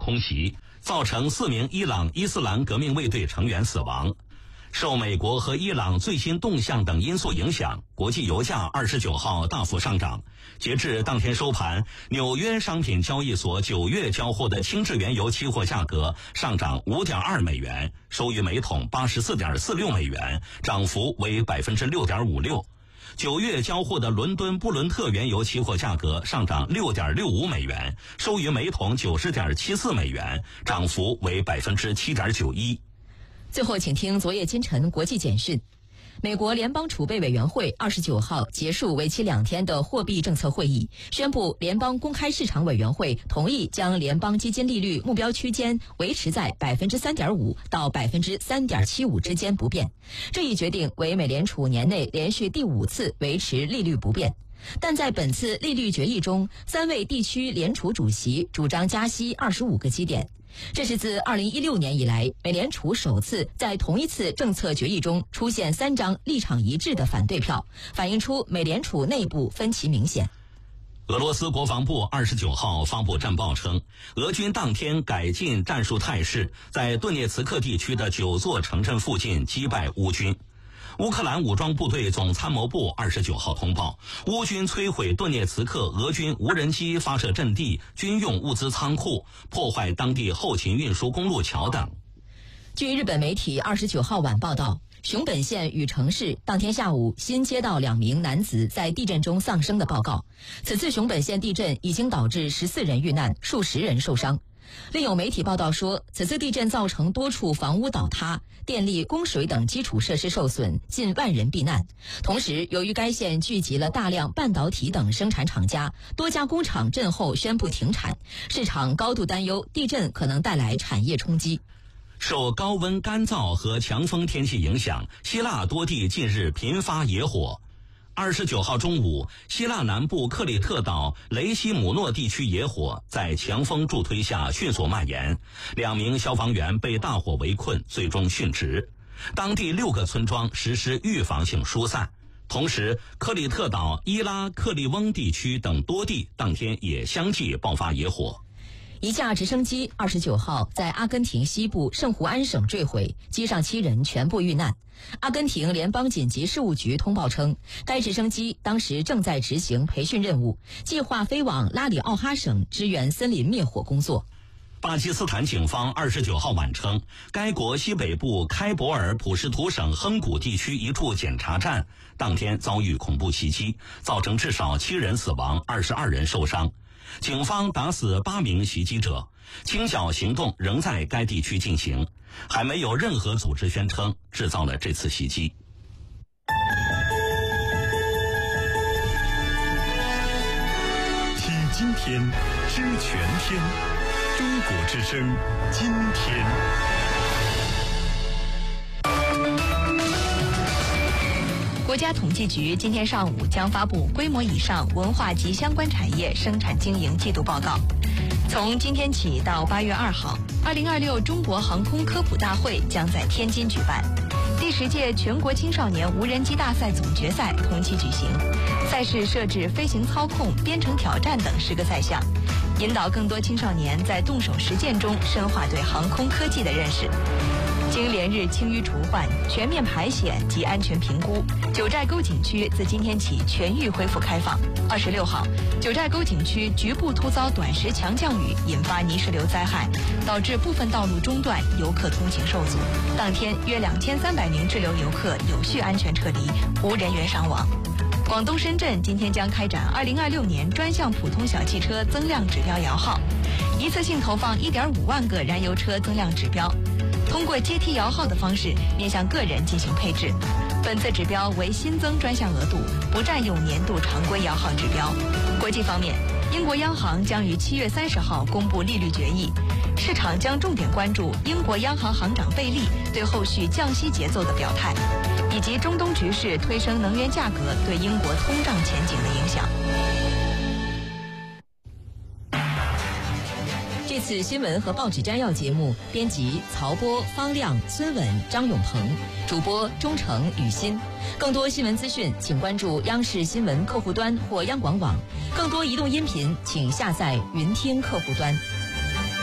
空袭，造成4名伊朗伊斯兰革命卫队成员死亡。受美国和伊朗最新动向等因素影响，国际油价29号大幅上涨。截至当天收盘，纽约商品交易所9月交货的轻质原油期货价格上涨5.2美元，收于每桶84.46美元，涨幅为6.56%。9月交货的伦敦布伦特原油期货价格上涨6.65美元，收于每桶90.74美元，涨幅为7.91%。 最后，请听昨夜今晨国际简讯。美国联邦储备委员会29号结束为期2天的货币政策会议，宣布联邦公开市场委员会同意将联邦基金利率目标区间维持在 3.5% 到 3.75% 之间不变。这一决定为美联储年内连续第5次维持利率不变。但在本次利率决议中，3位地区联储主席主张加息25个基点。这是自2016年以来，美联储首次在同一次政策决议中出现3张立场一致的反对票，反映出美联储内部分歧明显。 俄罗斯国防部29号发布战报称，俄军当天改进战术态势，在顿涅茨克地区的9座城镇附近击败乌军。乌克兰武装部队总参谋部29号通报，乌军摧毁顿涅茨克俄军无人机发射阵地、军用物资仓库，破坏当地后勤运输公路桥等。 据日本媒体29号晚报道，熊本县宇城市当天下午新接到2名男子在地震中丧生的报告。此次熊本县地震已经导致14人遇难，数十人受伤。另有媒体报道说，此次地震造成多处房屋倒塌，电力、供水等基础设施受损，近万人避难。同时，由于该县聚集了大量半导体等生产厂家，多家工厂震后宣布停产，市场高度担忧地震可能带来产业冲击。 受高温、干燥和强风天气影响，希腊多地近日频发野火。29号中午，希腊南部克里特岛雷西姆诺地区野火在强风助推下迅速蔓延，2名消防员被大火围困，最终殉职。当地6个村庄实施预防性疏散。同时，克里特岛伊拉克利翁地区等多地当天也相继爆发野火。 一架直升机29号在阿根廷西部圣胡安省坠毁，机上7人全部遇难。阿根廷联邦紧急事务局通报称，该直升机当时正在执行培训任务，计划飞往拉里奥哈省支援森林灭火工作。 巴基斯坦警方29号晚称，该国西北部开伯尔普什图省亨古地区一处检查站当天遭遇恐怖袭击，造成至少7人死亡，22人受伤。警方打死8名袭击者，清剿行动仍在该地区进行，还没有任何组织宣称制造了这次袭击。 听今天，知全天，中国之声，今天。 国家统计局今天上午将发布规模以上文化及相关产业生产经营季度报告。从今天起到8月2号，2026中国航空科普大会将在天津举办。第10届全国青少年无人机大赛总决赛同期举行，赛事设置飞行操控、编程挑战等10个赛项，引导更多青少年在动手实践中深化对航空科技的认识。经连日清淤除换、全面排险及安全评估，九寨沟景区自今天起全域恢复开放。26号，九寨沟景区局部突遭短时强降雨，引发泥石流灾害，导致部分道路中断，游客通行受阻。当天约2300名滞留游客有序安全撤离，无人员伤亡。广东深圳今天将开展2026年专项普通小汽车增量指标摇号，一次性投放1.5万个燃油车增量指标。通过阶梯摇号的方式面向个人进行配置，本次指标为新增专项额度，不占用年度常规摇号指标。国际方面，英国央行将于7月30号公布利率决议，市场将重点关注英国央行行长贝利对后续降息节奏的表态，以及中东局势推升能源价格对英国通胀前景的影响。 这次新闻和报纸摘要节目编辑曹波、方亮、孙稳、张永鹏，主播钟诚、吕欣。更多新闻资讯请关注央视新闻客户端或央广网，更多移动音频请下载云听客户端。